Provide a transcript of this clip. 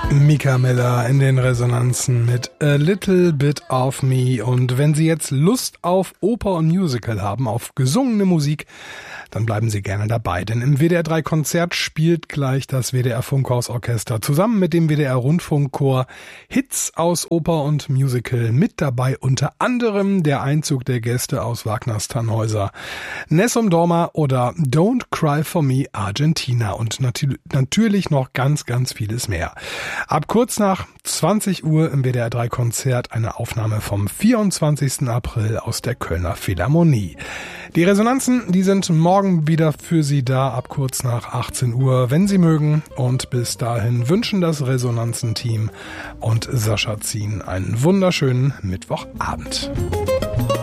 Mika Miller in den Resonanzen mit A Little Bit of Me. Und wenn Sie jetzt Lust auf Oper und Musical haben, auf gesungene Musik, dann bleiben Sie gerne dabei. Denn im WDR 3 Konzert spielt gleich das WDR Funkhausorchester zusammen mit dem WDR Rundfunkchor Hits aus Oper und Musical. Mit dabei unter anderem der Einzug der Gäste aus Wagners Tannhäuser, Nessun Dorma oder Don't Cry for Me Argentina und natürlich noch ganz, ganz vieles mehr. Ab kurz nach 20 Uhr im WDR 3 Konzert eine Aufnahme vom 24. April aus der Kölner Philharmonie. Die Resonanzen, die sind morgen wieder für Sie da ab kurz nach 18 Uhr, wenn Sie mögen. Und bis dahin wünschen das Resonanzen-Team und Sascha Zien einen wunderschönen Mittwochabend.